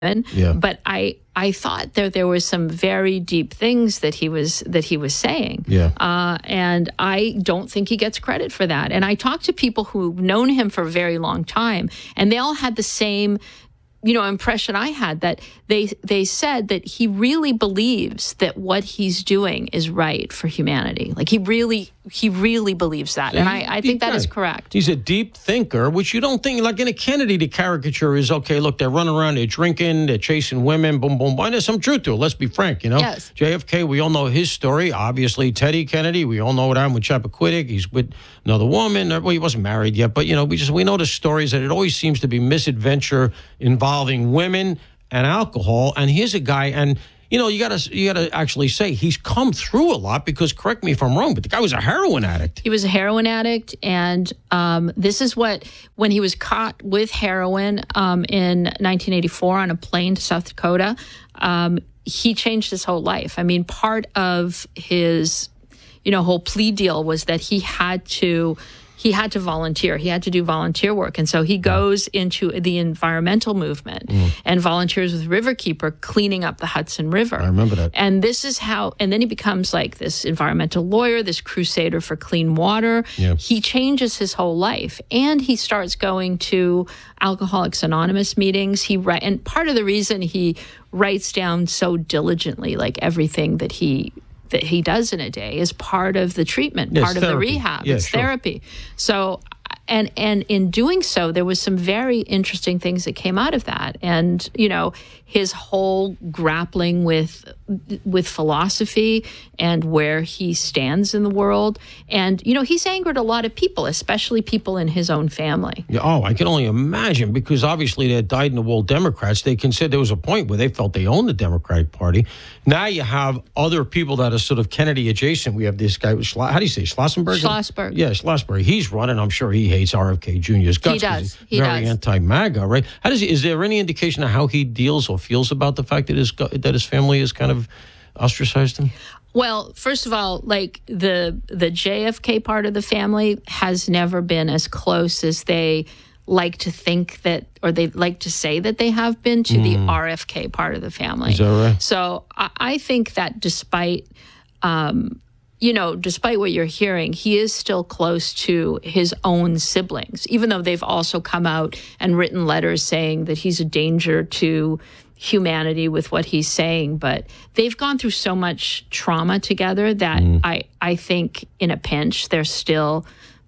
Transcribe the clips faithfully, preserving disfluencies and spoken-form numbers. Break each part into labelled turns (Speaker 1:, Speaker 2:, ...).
Speaker 1: Yeah.
Speaker 2: But I I thought that there was some very deep things that he was that he was saying.
Speaker 1: Yeah.
Speaker 2: Uh, and I don't think he gets credit for that. And I talked to people who've known him for a very long time, and they all had the same, you know, impression I had, that they they said that he really believes that what he's doing is right for humanity. Like he really he really believes that. And I, I think that is correct.
Speaker 1: He's a deep thinker, which you don't think, like in a Kennedy, the caricature is, okay, look, they're running around, they're drinking, they're chasing women, boom, boom, boom. There's some truth to it. Let's be frank, you know?
Speaker 2: Yes.
Speaker 1: J F K, we all know his story. Obviously, Teddy Kennedy, we all know what happened with Chappaquiddick. He's with another woman. Well, he wasn't married yet, but, you know, we just, we know the stories that it always seems to be misadventure involving women and alcohol. And here's a guy, and you know, you gotta you gotta actually say he's come through a lot, because, correct me if I'm wrong, but the guy was a heroin addict.
Speaker 2: He was a heroin addict, and um, this is what, when he was caught with heroin um, in nineteen eighty-four on a plane to South Dakota, um, he changed his whole life. I mean, part of his, you know, whole plea deal was that he had to. He had to volunteer. He had to do volunteer work. And so he goes into the environmental movement mm. and volunteers with Riverkeeper, cleaning up the Hudson River.
Speaker 1: I remember that.
Speaker 2: And this is how, and then he becomes like this environmental lawyer, this crusader for clean water.
Speaker 1: Yeah.
Speaker 2: He changes his whole life. And he starts going to Alcoholics Anonymous meetings. He write, and part of the reason he writes down so diligently, like everything that he that he does in a day, is part of the treatment,
Speaker 1: yeah,
Speaker 2: part of
Speaker 1: therapy.
Speaker 2: the rehab.
Speaker 1: Yeah,
Speaker 2: it's
Speaker 1: sure.
Speaker 2: therapy. So, and and in doing so, there was some very interesting things that came out of that. And, you know, his whole grappling with with philosophy and where he stands in the world. And, you know, he's angered a lot of people, especially people in his own family.
Speaker 1: Yeah, oh, I can only imagine, because obviously they're dyed-in-the-wool Democrats. They considered there was a point where they felt they owned the Democratic Party. Now you have other people that are sort of Kennedy adjacent. We have this guy, Schla- how do you say, Schlossenberg?
Speaker 2: Schlossberg.
Speaker 1: Yeah, Schlossberg. He's running. I'm sure he hates R F K Junior's guts.
Speaker 2: He does.
Speaker 1: He's
Speaker 2: He
Speaker 1: very
Speaker 2: does.
Speaker 1: anti-MAGA, right? How does he, is there any indication of how he deals or feels about the fact that his that his family has kind of ostracized him?
Speaker 2: Well, first of all, like the the J F K part of the family has never been as close as they like to think that, or they like to say that they have been, to mm. the R F K part of the family.
Speaker 1: Is that right?
Speaker 2: So I, I think that despite, um, you know, despite what you're hearing, he is still close to his own siblings, even though they've also come out and written letters saying that he's a danger to humanity with what he's saying. But they've gone through so much trauma together that mm. I, I think in a pinch, they're still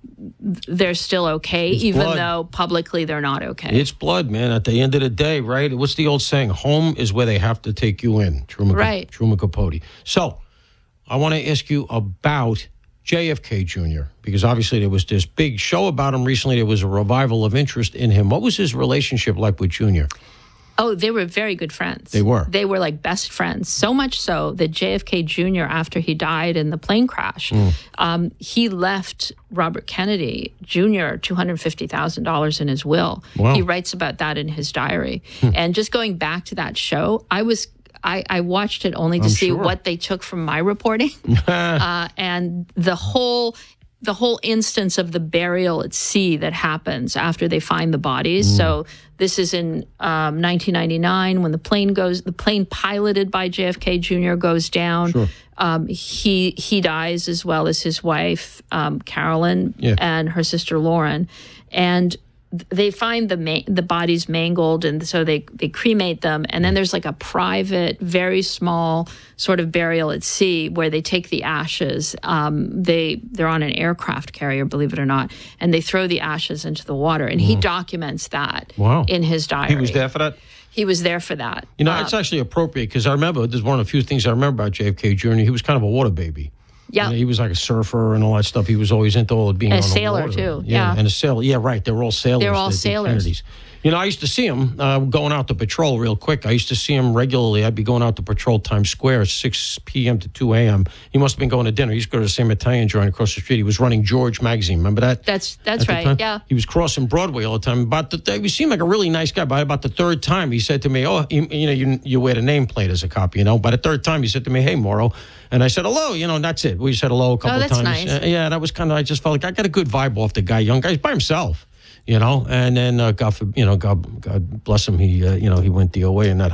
Speaker 2: they're still okay,
Speaker 1: it's
Speaker 2: even
Speaker 1: blood.
Speaker 2: though publicly they're not okay.
Speaker 1: It's blood, man. At the end of the day, right? What's the old saying? Home is where they have to take you in. Truman,
Speaker 2: right.
Speaker 1: Truman Capote. So I want to ask you about J F K Junior, because obviously there was this big show about him recently. There was a revival of interest in him. What was his relationship like with Junior?
Speaker 2: Oh, they were very good friends.
Speaker 1: They were.
Speaker 2: They were like best friends. So much so that J F K Junior, after he died in the plane crash, mm. um, he left Robert Kennedy Junior two hundred fifty thousand dollars in his will.
Speaker 1: Wow.
Speaker 2: He writes about that in his diary. Hmm. And just going back to that show, I was I, I watched it only to
Speaker 1: I'm
Speaker 2: see
Speaker 1: sure.
Speaker 2: what they took from my reporting. uh, and the whole... the whole instance of the burial at sea that happens after they find the bodies. Mm. So this is in um, nineteen ninety-nine when the plane goes, the plane piloted by J F K Junior goes down.
Speaker 1: Sure.
Speaker 2: Um, he he dies, as well as his wife, um, Carolyn,
Speaker 1: yeah.
Speaker 2: and her sister Lauren. And they find the ma- the bodies mangled, and so they, they cremate them. And then there's like a private, very small sort of burial at sea where they take the ashes. Um, they, they're on an aircraft carrier, believe it or not, and they throw the ashes into the water. And mm. he documents that
Speaker 1: wow.
Speaker 2: in his diary.
Speaker 1: He was there for that?
Speaker 2: He was there for that.
Speaker 1: You know,
Speaker 2: um,
Speaker 1: it's actually appropriate, because I remember, there's one of the few things I remember about J F K Junior He was kind of a water baby.
Speaker 2: Yeah,
Speaker 1: you know, he was like a surfer and all that stuff. He was always into all of being
Speaker 2: and
Speaker 1: on
Speaker 2: a sailor
Speaker 1: the water.
Speaker 2: too.
Speaker 1: Yeah,
Speaker 2: yeah,
Speaker 1: and a sailor. Yeah, right. They were all sailors.
Speaker 2: They were all
Speaker 1: the, the
Speaker 2: sailors.
Speaker 1: Kennedys. You know, I used to see him uh, going out to patrol real quick. I used to see him regularly. I'd be going out to patrol Times Square at six p.m. to two a.m. He must have been going to dinner. He used to go to the same Italian joint across the street. He was running George magazine. Remember that?
Speaker 2: That's that's right.
Speaker 1: Time?
Speaker 2: Yeah.
Speaker 1: He was crossing Broadway all the time. About the, he seemed like a really nice guy. By about the third time, he said to me, "Oh, you, you know, you you wear the nameplate as a cop, you know." By the third time, he said to me, "Hey, Mauro." And I said, hello, you know, and that's it. We said hello a couple
Speaker 2: oh,
Speaker 1: of
Speaker 2: that's
Speaker 1: times.
Speaker 2: Nice.
Speaker 1: Uh, yeah, that was kind of, I just felt like I got a good vibe off the guy. Young guy, he's by himself. you know, and then uh, God, for, you know, God, God bless him, he, uh, you know, he went the O A in that